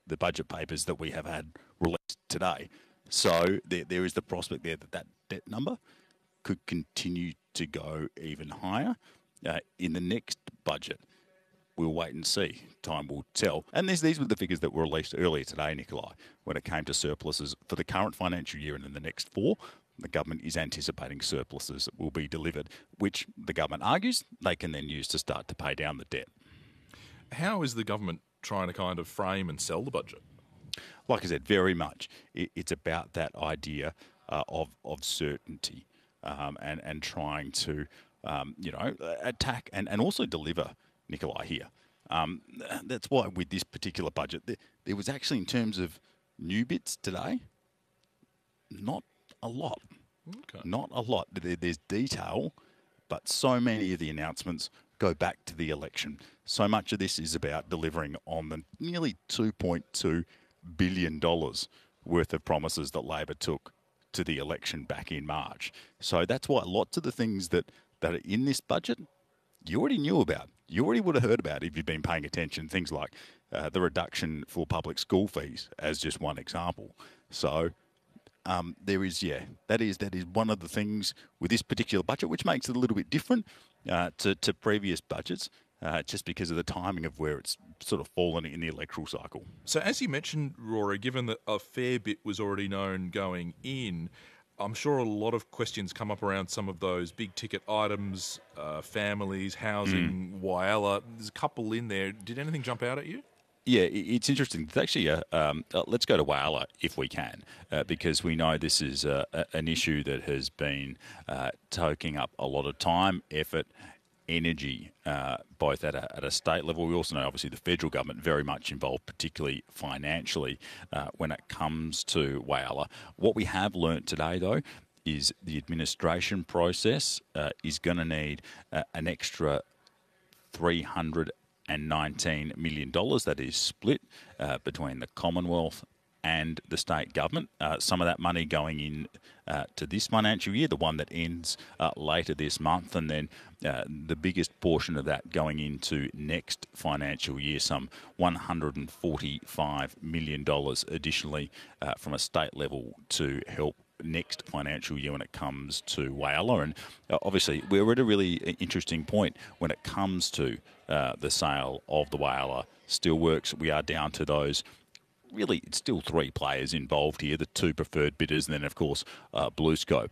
the budget papers that we have had released today. So there is the prospect there that debt number could continue to go even higher in the next budget. We'll wait and see. Time will tell. And these were the figures that were released earlier today, Nikolai, when it came to surpluses for the current financial year and in the next 4. The government is anticipating surpluses will be delivered, which the government argues they can then use to start to pay down the debt. How is the government trying to kind of frame and sell the budget? Like I said, very much. It's about that idea of certainty and trying to, attack and also deliver, Nikolai, here. That's why with this particular budget, there was actually, in terms of new bits today, not a lot. Okay. Not a lot. There's detail, but so many of the announcements go back to the election. So much of this is about delivering on the nearly $2.2 billion worth of promises that Labor took to the election back in March. So that's why lots of the things that are in this budget, you already knew about. You already would have heard about if you've been paying attention. Things like the reduction for public school fees, as just one example. So that is one of the things with this particular budget, which makes it a little bit different to previous budgets, just because of the timing of where it's sort of fallen in the electoral cycle. So as you mentioned, Rory, given that a fair bit was already known going in, I'm sure a lot of questions come up around some of those big ticket items, families, housing, Whyalla. There's a couple in there. Did anything jump out at you? Yeah, it's interesting. It's actually let's go to Whyalla if we can, because we know this is an issue that has been taking up a lot of time, effort, energy, both at a state level. We also know, obviously, the federal government very much involved, particularly financially, when it comes to Whyalla. What we have learnt today, though, is the administration process is going to need an extra $319 million that is split between the Commonwealth and the state government. Some of that money going in to this financial year, the one that ends later this month, and then the biggest portion of that going into next financial year, some $145 million additionally from a state level to help next financial year when it comes to Whyalla. And obviously we're at a really interesting point when it comes to the sale of the Whyalla Steelworks. We are down to those, really, it's still 3 players involved here, the 2 preferred bidders, and then, of course, BlueScope.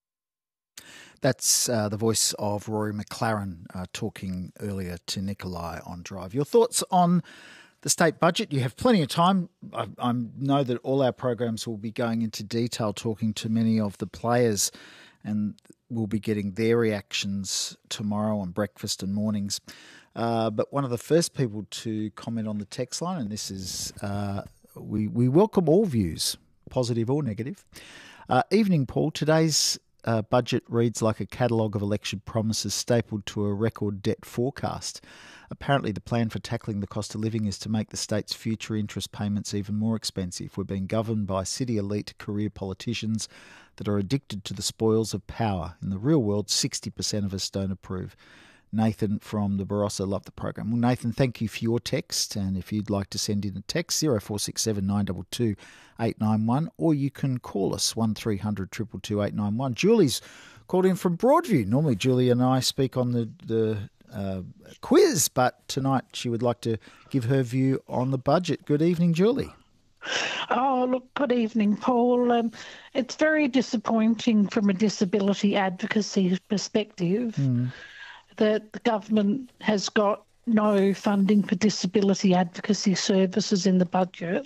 That's the voice of Rory McLaren talking earlier to Nikolai on Drive. Your thoughts on the state budget? You have plenty of time. I know that all our programs will be going into detail, talking to many of the players, and we'll be getting their reactions tomorrow on breakfast and mornings. But one of the first people to comment on the text line, and this is, we welcome all views, positive or negative. Evening, Paul. Today's budget reads like a catalogue of election promises stapled to a record debt forecast. Apparently, the plan for tackling the cost of living is to make the state's future interest payments even more expensive. We're being governed by city elite career politicians that are addicted to the spoils of power. In the real world, 60% of us don't approve. Nathan from the Barossa, love the program. Well, Nathan, thank you for your text. And if you'd like to send in a text, 0467 922 891, or you can call us 1300 222 891. Julie's called in from Broadview. Normally, Julie and I speak on the quiz, but tonight she would like to give her view on the budget. Good evening, Julie. Oh, look, good evening, Paul. It's very disappointing from a disability advocacy perspective that the government has got no funding for disability advocacy services in the budget.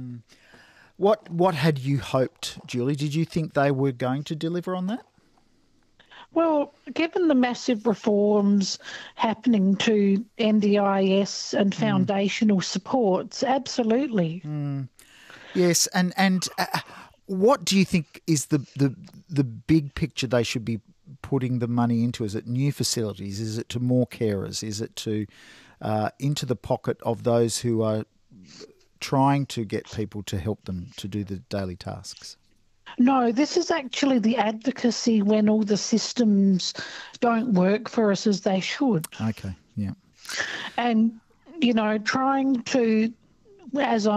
What had you hoped, Julie? Did you think they were going to deliver on that? Well, given the massive reforms happening to NDIS and foundational supports, absolutely. Yes, and what do you think is the big picture they should be putting the money into? Is it new facilities? Is it to more carers? Is it to into the pocket of those who are trying to get people to help them to do the daily tasks? No, this is actually the advocacy when all the systems don't work for us as they should. Okay, yeah. And, trying to, as